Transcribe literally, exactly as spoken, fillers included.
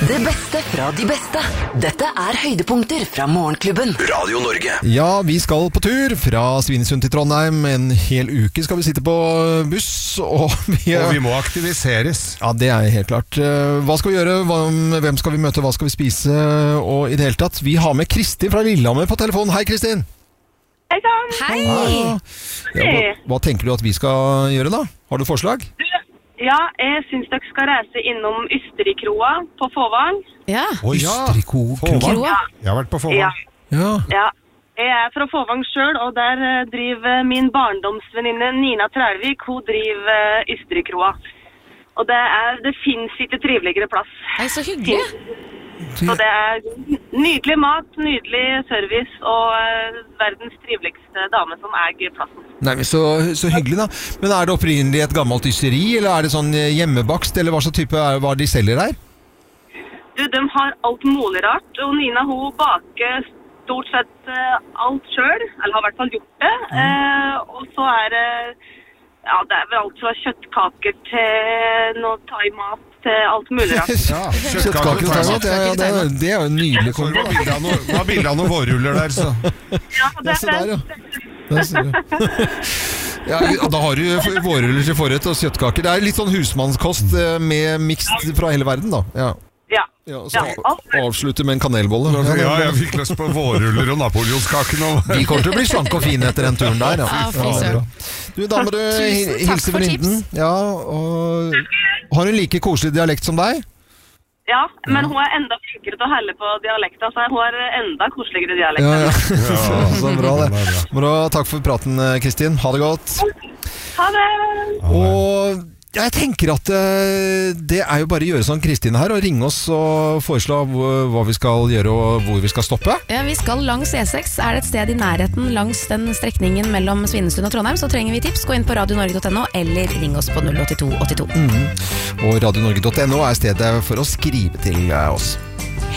Det beste fra de beste. Dette er høydepunkter fra Morgenklubben. Radio Norge. Ja, vi skal på tur fra Svinesund til Trondheim. En hel uke skal vi sitte på buss. Og vi, og vi må aktiviseres. Ja, det er helt klart. Hva skal vi gjøre? Hvem skal vi møte? Hva skal vi spise? Og i det hele tatt, vi har med Kristin fra Lillehammer på telefonen. Hei, Kristin! Hei sann! Hei! Ja, hva, hva tenker du at vi skal gjøre da? Har du forslag? Ja, jeg synes dere skal reise innom Ysterikroa på Fåvang. Ja. Oh, ja. Ysterikroa. Jeg har vært på Fåvang. Ja. Ja. Ja. Jeg er fra Fåvang selv, og der driver min barndomsvenninne Nina Trærvik, hun driver Ysterikroa. Og det, er, det finnes ikke triveligere plass. Hei, så hyggelig. Så det er nydelig mat, nydelig service og uh, verdens triveligste dame som eier plassen. Nei, men så, så hyggelig da. Men er det opprinnelig et gammelt ysteri, eller er det sånn hjemmebakst, eller hva så type er hva de selger der? Du, de har alt mulig rart, og Nina hun baker stort sett uh, alt selv, eller har i hvert fall gjort det. Mm. Uh, og så er det, ja, det er vel alt fra kjøttkaker til noe thai-mat til alt mulig rart. Ja, kjøttkaker til thai-mat, ja, ja, det, er, det er jo en nydelig kombo. Det var bildet av noen vårruller der, så. Ja, det er det. Ja, da har du vårruller til forrett og kjøttkaker. Det er litt sånn husmannskost med mikst fra hele verden da. Ja. Ja. Ja, så avslutte med en kanelbolle. Ja, jeg fikk lyst på vårruller og napoleonskake nå. De kommer til å bli slanke og fine etter den turen der. Ja. Ja, du, da må du hilse venninnen. Ja, og har hun like koselig dialekt som deg? Ja, men hun er enda flinkere til å helle på dialekta, så hun er enda koseligere dialekt. Ja, ja. Så, så bra det. Bra, takk for praten, Kristin. Ha det godt. Ha det. Og ja, jeg tenker at uh, det er jo bare å gjøre sånn Kristin her, og ringe oss og foreslå hva vi skal gjøre og hvor vi skal stoppe. Ja, vi skal langs E seks. Er det et sted i nærheten langs den strekningen mellom Svinesund og Trondheim, så trenger vi tips. Gå inn på radio norge punktum no eller ring oss på null åtte to åtte to. Mm. Og radio norge punktum no er stedet for å skrive til oss.